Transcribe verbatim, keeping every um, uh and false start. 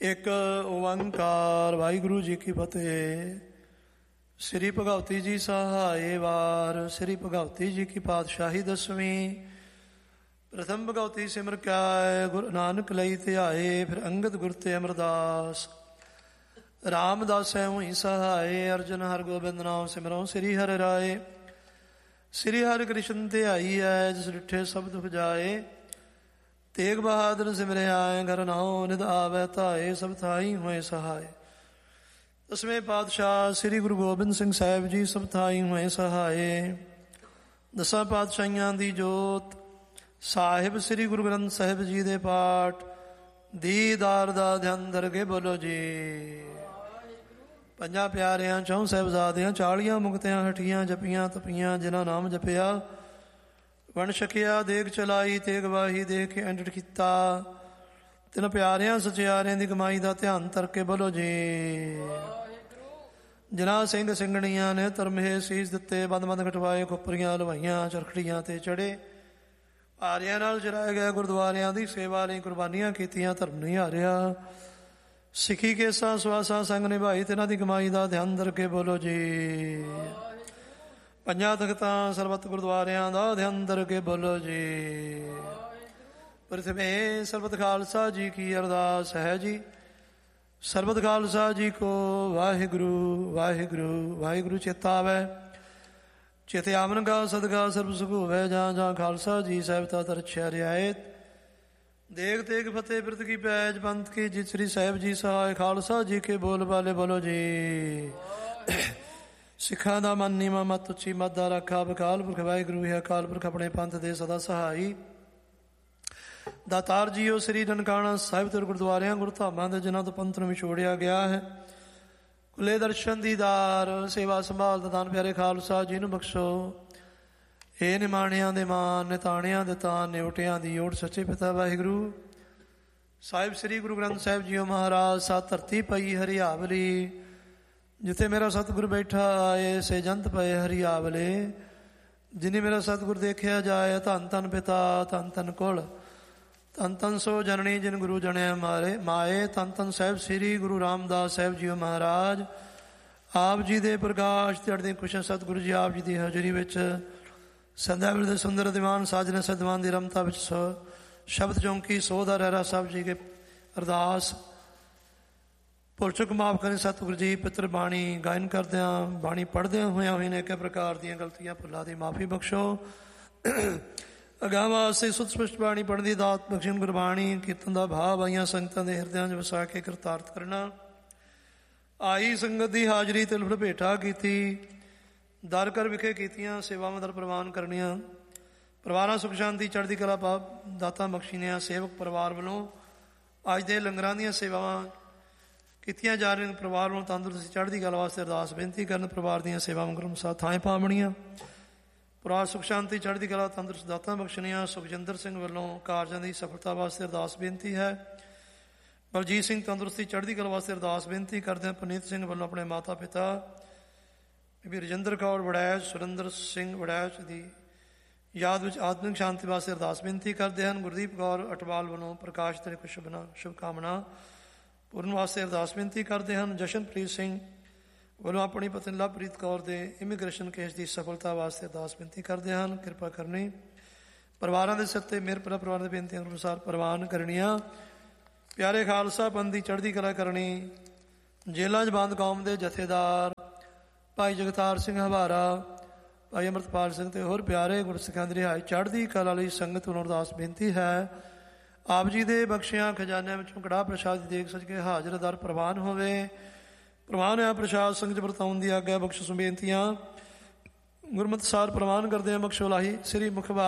ਇੱਕ ਓੰਕਾਰ। ਵਾਹਿਗੁਰੂ ਜੀ ਕੀ ਫਤਿਹ। ਸ੍ਰੀ ਭਗਵਤੀ ਜੀ ਸਹਾਏ ਵਾਰ। ਸ੍ਰੀ ਭਗਵਤੀ ਜੀ ਕੀ ਪਾਤਸ਼ਾਹੀ ਦਸਵੀਂ। ਪ੍ਰਥਮ ਭਗਵਤੀ ਸਿਮਰ ਕਿਆ ਗੁਰੂ ਨਾਨਕ ਲਈ ਧਿਆਏ। ਫਿਰ ਅੰਗਦ ਗੁਰ ਤੇ ਅਮਰਦਾਸ। ਰਾਮਦਾਸ ਹੋਈ ਸਹਾਏ। ਅਰਜਨ ਹਰ ਗੋਬਿੰਦ ਨਾਮ ਸਿਮਰੋ ਸ੍ਰੀ ਹਰਿ ਰਾਏ। ਸ੍ਰੀ ਹਰਿ ਕ੍ਰਿਸ਼ਨ ਧਿਆਈ ਹੈ ਜਿਸ ਡਿਠੇ ਸਭ ਦੁਖ ਜਾਏ। ਤੇਗ ਬਹਾਦਰ ਸਿਮਰਿਆ ਘਰ ਨਾਉ ਨਿਧ ਆਵੈ ਧਾਏ। ਸਭ ਥਾਈ ਹੋਏ ਸਹਾਏ। ਦਸਵੇਂ ਪਾਤਸ਼ਾਹ ਸ੍ਰੀ ਗੁਰੂ ਗੋਬਿੰਦ ਸਿੰਘ ਸਾਹਿਬ ਜੀ ਸਭ ਥਾਈ ਹੋਏ ਸਹਾਏ। ਦਸਾਂ ਪਾਤਸ਼ਾਹੀਆਂ ਦੀ ਜੋਤ ਸਾਹਿਬ ਸ੍ਰੀ ਗੁਰੂ ਗ੍ਰੰਥ ਸਾਹਿਬ ਜੀ ਦੇ ਪਾਠ ਦੀਦਾਰ ਦਾ ਧਿਆਨ ਧਰਕੇ ਬੋਲੋ ਜੀ। ਪੰਜਾਂ ਪਿਆਰਿਆਂ ਚੌਂ ਸਾਹਿਬਜ਼ਾਦਿਆਂ ਚਾਲੀਆਂ ਮੁਕਤਿਆਂ ਹਠੀਆਂ ਜਪੀਆਂ ਤਪੀਆਂ ਜਿਨ੍ਹਾਂ ਨਾਮ ਜਪਿਆ ਵਣ ਛਕਿਆ ਦੇਗ ਚਲਾਈ ਤੇਗ ਵਾਹੀ ਦੇਖ ਕੇ ਐਂਡੜ ਕੀਤਾ। ਤਿੰਨ ਪਿਆਰਿਆਂ ਸਚਿਆਰਿਆਂ ਦੀ ਕਮਾਈ ਦਾ ਧਿਆਨ ਧਰਕੇ ਬੋਲੋ ਜੀ। ਜਿਨ੍ਹਾਂ ਸਿੰਘ ਸਿੰਘਣੀਆਂ ਨੇ ਧਰਮੇ ਸੀਸ ਦਿੱਤੇ ਬੰਦ ਬੰਦ ਕਟਵਾਏ ਖੋਪਰੀਆਂ ਲਵਾਈਆਂ ਚਰਖੜੀਆਂ ਤੇ ਚੜੇ ਆਰਿਆਂ ਨਾਲ ਜਰਾਏ ਗਏ ਗੁਰਦੁਆਰਿਆਂ ਦੀ ਸੇਵਾ ਲਈ ਕੁਰਬਾਨੀਆਂ ਕੀਤੀਆਂ ਧਰਮ ਨਹੀਂ ਹਾਰਿਆ। ਸਿੱਖੀ ਕੇਸਾਂ ਸਵਾਸਾਂ ਸੰਗ ਨਿਭਾਈ ਤਿਨਾਂ ਦੀ ਕਮਾਈ ਦਾ ਧਿਆਨ ਧਰਕੇ ਬੋਲੋ ਜੀ। ਪੰਜਾਂ ਤਖਤਾਂ ਸਰਬੱਤ ਗੁਰਦੁਆਰਿਆਂ ਦਾ ਧਿਆਨ ਧਰਕੇ ਬੋਲੋ ਜੀ। ਪ੍ਰਥਮੇ ਸਰਬੱਤ ਖਾਲਸਾ ਜੀ ਕੀ ਅਰਦਾਸ ਹੈ ਜੀ। ਸਰਬੱਤ ਖਾਲਸਾ ਜੀ ਕੋ ਵਾਹਿਗੁਰੂ ਵਾਹਿਗੁਰੂ ਵਾਹਿਗੁਰੂ ਚੇਤਾ ਆਵੈ। ਚੇਤੇ ਆਵਨ ਕਾ ਸਦਕਾ ਸਰਬ ਸੁਖ ਹੋਵੈ। ਜਾਂ ਜਾਂ ਖਾਲਸਾ ਜੀ ਸਾਹਿਬ ਤਾ ਤਰਛਿਆ ਰਿਆਇਤ। ਦੇਗ ਤੇਗ ਫਤਿਹ ਬਿਰਤ ਕੀ ਪੈਜ ਪੰਥ ਕੀ ਜਿਤ ਸ੍ਰੀ ਸਾਹਿਬ ਜੀ ਸਹਾਇ। ਖਾਲਸਾ ਜੀ ਕੇ ਬੋਲ ਬਾਲੇ ਬੋਲੋ ਜੀ। ਸਿੱਖਾਂ ਦਾ ਮਨ ਨੀਵਾਂ ਮਤ ਉੱਚੀ ਮਤ ਦਾ ਰੱਖਾ। ਅਕਾਲ ਪੁਰਖ ਵਾਹਿਗੁਰੂ ਹੈ ਅਕਾਲ ਪੁਰਖ ਆਪਣੇ ਪੰਥ ਦੇ ਸਦਾ ਸਹਾਈ। ਦਾਤਾਰ ਜੀਓ ਸ੍ਰੀ ਨਨਕਾਣਾ ਸਾਹਿਬ ਤੇ ਗੁਰਦੁਆਰਿਆਂ ਗੁਰਧਾਮਾਂ ਦੇ ਜਿਨ੍ਹਾਂ ਤੋਂ ਪੰਥ ਨੂੰ ਵਿਛੋੜਿਆ ਗਿਆ ਹੈ ਖੁੱਲੇ ਦਰਸ਼ਨ ਦੀਦਾਰ ਸੇਵਾ ਸੰਭਾਲ ਦਾ ਦਾਨ ਪਿਆਰੇ ਖਾਲਸਾ ਜੀ ਨੂੰ ਬਖਸ਼ੋ। ਇਹ ਨਿਮਾਣਿਆਂ ਦੇ ਮਾਨ ਨਿਤਾਣਿਆਂ ਦੇ ਤਾਨ ਨਿਉਟਿਆਂ ਦੀ ਓਟ ਸੱਚੇ ਪਿਤਾ ਵਾਹਿਗੁਰੂ ਸਾਹਿਬ ਸ੍ਰੀ ਗੁਰੂ ਗ੍ਰੰਥ ਸਾਹਿਬ ਜੀਓ ਮਹਾਰਾਜ ਸਾ ਧਰਤੀ ਪਈ ਹਰਿਆਵਲੀ। ਜਿੱਥੇ ਮੇਰਾ ਸਤਿਗੁਰ ਬੈਠਾ ਆਏ ਸੇ ਜੰਤ ਪਏ ਹਰਿਆਵਲੇ। ਜਿਨੇ ਮੇਰਾ ਸਤਿਗੁਰ ਦੇਖਿਆ ਜਾਏ ਧੰਨ ਧੰਨ ਪਿਤਾ ਧੰਨ ਧੰਨ ਕੁਲ ਧੰਨ ਧੰਨ ਸੋ ਜਨਨੀ ਜਿਨ ਗੁਰੂ ਜਣਿਆ ਮਾਰੇ ਮਾਏ। ਧੰਨ ਧੰਨ ਸਾਹਿਬ ਸ੍ਰੀ ਗੁਰੂ ਰਾਮਦਾਸ ਸਾਹਿਬ ਜੀਓ ਮਹਾਰਾਜ ਆਪ ਜੀ ਦੇ ਪ੍ਰਕਾਸ਼ ਚੜ੍ਹਦੇ ਕੁਸ਼ਨ ਸਤਿਗੁਰੂ ਜੀ ਆਪ ਜੀ ਦੀ ਹਾਜ਼ਰੀ ਵਿੱਚ ਸੰਧਿਆ ਵੇਲੇ ਦੇ ਸੁੰਦਰ ਦੀਵਾਨ ਸਾਜਨ ਸਦਵਾਨ ਦੀ ਰਮਤਾ ਵਿੱਚ ਸੋ ਸ਼ਬਦ ਚੌਂਕੀ ਸੋ ਦਾ ਰਹਿਰਾ ਸਾਹਿਬ ਜੀ ਕੇ ਅਰਦਾਸ ਭੁੱਲ ਚੁੱਕ ਮਾਫ ਕਰੇ ਸਤਿਗੁਰੂ ਜੀ। ਪਿੱਤਰ ਬਾਣੀ ਗਾਇਨ ਕਰਦਿਆਂ ਬਾਣੀ ਪੜ੍ਹਦਿਆਂ ਹੋਇਆਂ ਹੋਈ ਨੇ ਇੱਕ ਪ੍ਰਕਾਰ ਦੀਆਂ ਗਲਤੀਆਂ ਭੁੱਲਾਂ ਦੀ ਮਾਫੀ ਬਖਸ਼ੋ। ਅਗਾਂਹ ਵਾਸਤੇ ਸੁਤ ਸਪਸ਼ਟ ਬਾਣੀ ਪੜ੍ਹਨ ਦੀ ਦਾਤ ਬਖਸ਼ਣ ਗੁਰਬਾਣੀ ਕੀਰਤਨ ਦਾ ਭਾਵ ਆਈਆਂ ਸੰਗਤਾਂ ਦੇ ਹਿਰਦਿਆਂ 'ਚ ਵਸਾ ਕੇ ਕਰਤਾਰਤ ਕਰਨਾ। ਆਈ ਸੰਗਤ ਦੀ ਹਾਜ਼ਰੀ ਤੇ ਲੁੜ ਭੇਟਾ ਕੀਤੀ ਦਰ ਕਰ ਵਿਖੇ ਕੀਤੀਆਂ ਸੇਵਾਵਾਂ ਦਰ ਪ੍ਰਵਾਨ ਕਰਨੀਆਂ। ਪਰਿਵਾਰਾਂ ਸੁਖ ਸ਼ਾਂਤੀ ਚੜ੍ਹਦੀ ਕਲਾ ਪਾਪ ਦਾਤਾਂ ਬਖਸ਼ੀਆਂ। ਸੇਵਕ ਪਰਿਵਾਰ ਵੱਲੋਂ ਅੱਜ ਦੇ ਲੰਗਰਾਂ ਦੀਆਂ ਸੇਵਾਵਾਂ ਕੀਤੀਆਂ ਜਾ ਰਹੀਆਂ। ਪਰਿਵਾਰ ਨੂੰ ਤੰਦਰੁਸਤੀ ਚੜ੍ਹਦੀ ਕਲਾ ਵਾਸਤੇ ਅਰਦਾਸ ਬੇਨਤੀ ਕਰਨ। ਪਰਿਵਾਰ ਦੀਆਂ ਸੇਵਾਵਾਂ ਕਰਮ ਸਾਥ ਥਾਂ ਪਾਵਣੀਆਂ। ਪਰਿਵਾਰ ਸੁਖ ਸ਼ਾਂਤੀ ਚੜ੍ਹਦੀ ਕਲਾ ਤੰਦਰੁਸਤ ਦਾਤਾਂ ਬਖਸ਼ਣੀਆਂ। ਸੁਖਜਿੰਦਰ ਸਿੰਘ ਵੱਲੋਂ ਕਾਰਜਾਂ ਦੀ ਸਫਲਤਾ ਵਾਸਤੇ ਅਰਦਾਸ ਬੇਨਤੀ ਹੈ। ਬਲਜੀਤ ਸਿੰਘ ਤੰਦਰੁਸਤੀ ਚੜ੍ਹਦੀ ਕਲਾ ਵਾਸਤੇ ਅਰਦਾਸ ਬੇਨਤੀ ਕਰਦੇ ਹਾਂ। ਪਨੀਤ ਸਿੰਘ ਵੱਲੋਂ ਆਪਣੇ ਮਾਤਾ ਪਿਤਾ ਬੀਬੀ ਰਜਿੰਦਰ ਕੌਰ ਵੜੈਚ ਸੁਰਿੰਦਰ ਸਿੰਘ ਵੜੈਚ ਦੀ ਯਾਦ ਵਿੱਚ ਆਤਮਿਕ ਸ਼ਾਂਤੀ ਵਾਸਤੇ ਅਰਦਾਸ ਬੇਨਤੀ ਕਰਦੇ ਹਨ। ਗੁਰਦੀਪ ਕੌਰ ਅਟਵਾਲ ਵੱਲੋਂ ਪ੍ਰਕਾਸ਼ ਤੇ ਕੁਝ ਸ਼ੁਭਨਾ ਸ਼ੁਭਕਾਮਨਾ ਪੂਰਨ ਵਾਸਤੇ ਅਰਦਾਸ ਬੇਨਤੀ ਕਰਦੇ ਹਨ। ਜਸ਼ਨਪ੍ਰੀਤ ਸਿੰਘ ਵੱਲੋਂ ਆਪਣੀ ਪਤਨੀ ਲਵਪ੍ਰੀਤ ਕੌਰ ਦੇ ਇਮੀਗ੍ਰੇਸ਼ਨ ਕੇਸ ਦੀ ਸਫਲਤਾ ਵਾਸਤੇ ਅਰਦਾਸ ਬੇਨਤੀ ਕਰਦੇ ਹਨ। ਕਿਰਪਾ ਕਰਨੀ ਪਰਿਵਾਰਾਂ ਦੇ ਸਿਰ ਤੇ ਮੇਰ ਭਰਾ ਪਰਿਵਾਰ ਦੇ ਬੇਨਤੀਆਂ ਅਨੁਸਾਰ ਪ੍ਰਵਾਨ ਕਰਨੀਆਂ। ਪਿਆਰੇ ਖਾਲਸਾ ਪੰਥ ਦੀ ਚੜ੍ਹਦੀ ਕਲਾ ਕਰਨੀ। ਜੇਲ੍ਹਾਂ 'ਚ ਬੰਦ ਕੌਮ ਦੇ ਜਥੇਦਾਰ ਭਾਈ ਜਗਤਾਰ ਸਿੰਘ ਹਵਾਰਾ ਭਾਈ ਅੰਮ੍ਰਿਤਪਾਲ ਸਿੰਘ ਤੇ ਹੋਰ ਪਿਆਰੇ ਗੁਰਸਿੱਖਾਂ ਦੀ ਰਿਹਾਈ ਚੜ੍ਹਦੀ ਕਲਾ ਲਈ ਸੰਗਤ ਨੂੰ ਅਰਦਾਸ ਬੇਨਤੀ ਹੈ। ਆਪ ਜੀ ਦੇ ਬਖਸ਼ਿਆਂ ਖਜ਼ਾਨਿਆਂ ਵਿੱਚੋਂ ਕੜਾਹ ਪ੍ਰਸ਼ਾਦ ਦੀ ਦੇਖ ਸੱਜ ਕੇ ਹਾਜ਼ਰ ਦਰ ਪ੍ਰਵਾਨ ਹੋਵੇ। ਪ੍ਰਵਾਨ ਹੋਇਆ ਪ੍ਰਸ਼ਾਦ ਸੰਗਤ ਵਰਤਾਉਣ ਦੀ ਆਗਿਆ ਬਖਸ਼ੋ ਬੇਨਤੀਆਂ ਗੁਰਮਤਿ ਸਾਰ ਪ੍ਰਵਾਨ ਕਰਦੇ ਹਾਂ। ਬਖਸ਼ੋ ਲਾਹੀ ਸ੍ਰੀ ਮੁਖਬਾ